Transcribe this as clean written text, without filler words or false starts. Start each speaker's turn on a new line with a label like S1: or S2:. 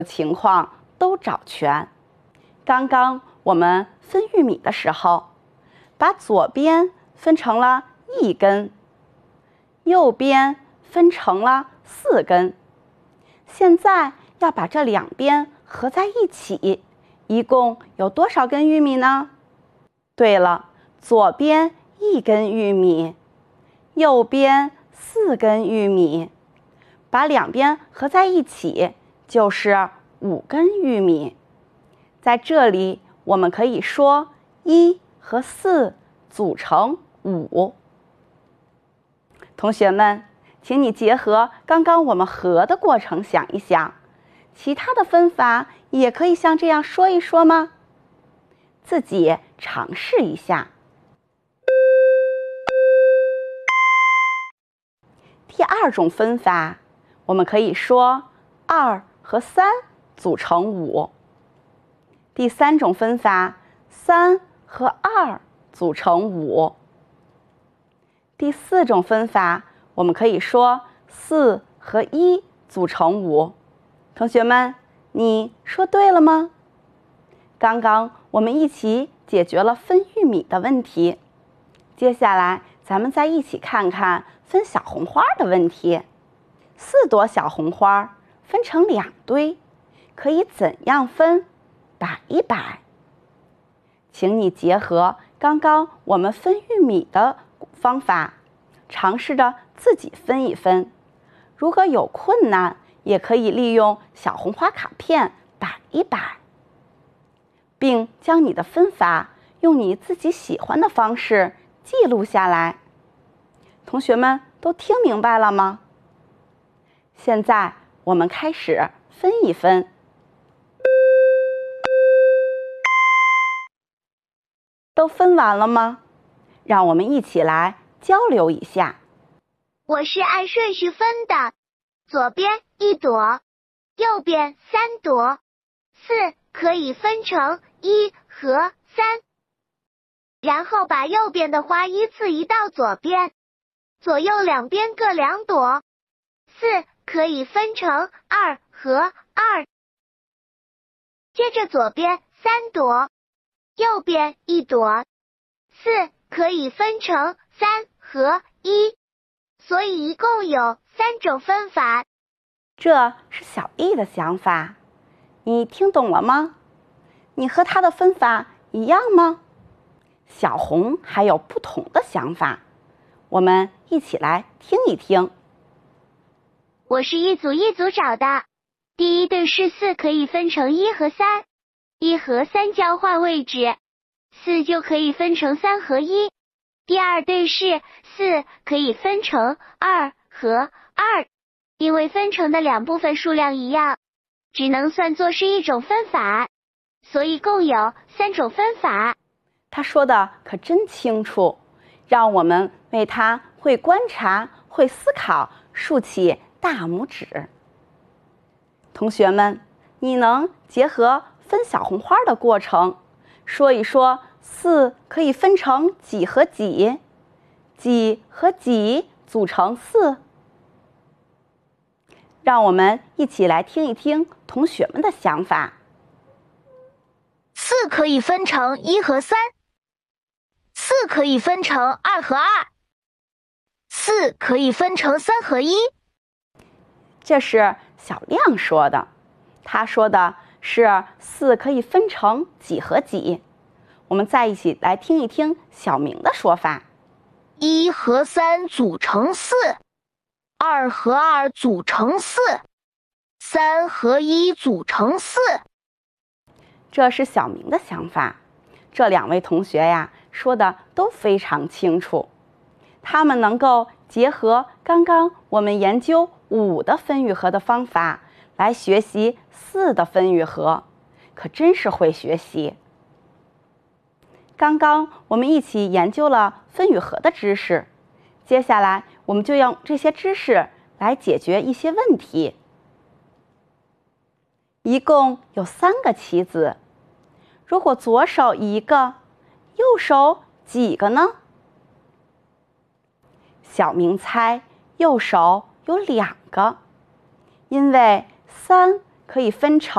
S1: 情况都找全。刚刚我们分玉米的时候，把左边分成了1根，右边分成了4根。现在要把这2边合在一起，一共有多少根玉米呢？对了，左边1根玉米，右边4根玉米，把2边合在一起就是5根玉米。在这里，我们可以说1和4组成5。同学们，请你结合刚刚我们合的过程想一想，其他的分法也可以像这样说一说吗？自己尝试一下。第2种分法，我们可以说2和3组成5。第3种分法，3和2组成5。第4种分法，我们可以说4和1组成5。同学们，你说对了吗？刚刚我们一起解决了分玉米的问题，接下来咱们再一起看看分小红花的问题。4朵小红花分成2堆，可以怎样分？摆一摆。请你结合刚刚我们分玉米的方法，尝试着自己分一分。如果有困难，也可以利用小红花卡片摆一摆，并将你的分法用你自己喜欢的方式记录下来。同学们都听明白了吗？现在我们开始分一分。都分完了吗？让我们一起来交流一下。
S2: 我是按顺序分的，左边1朵，右边3朵，4可以分成1和3，然后把右边的花依次移到左边，左右2边各2朵，4可以分成2和2，接着左边3朵，右边1朵，4可以分成3和1，所以一共有3种分法。
S1: 这是小易的想法，你听懂了吗？你和他的分法一样吗？小红还有不同的想法，我们一起来听一听。
S2: 我是一组一组找的，第一对是4可以分成1和3，1和3交换位置，4就可以分成3和1。第2对是4可以分成2和2，因为分成的2部分数量一样，只能算作是一种分法，所以共有3种分法。
S1: 他说的可真清楚，让我们为他会观察、会思考竖起大拇指。同学们，你能结合分小红花的过程，说一说4可以分成几和几？几和几组成4？让我们一起来听一听同学们的想法。
S2: 4可以分成1和3，4可以分成2和2，4可以分成3和1。
S1: 这是小亮说的，他说的是4可以分成几和几。我们再一起来听一听小明的说法。
S2: 1和3组成4，2和2组成4，3和1组成4。
S1: 这是小明的想法。这2位同学呀，说的都非常清楚。他们能够结合刚刚我们研究5的分与合的方法来学习4的分与合，可真是会学习。刚刚我们一起研究了分与合的知识，接下来我们就用这些知识来解决一些问题。一共有3个棋子，如果左手1个，右手几个呢？小明猜右手有2个，因为3可以分成